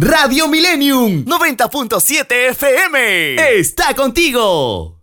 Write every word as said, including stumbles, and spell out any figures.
Radio Millennium noventa punto siete F M está contigo.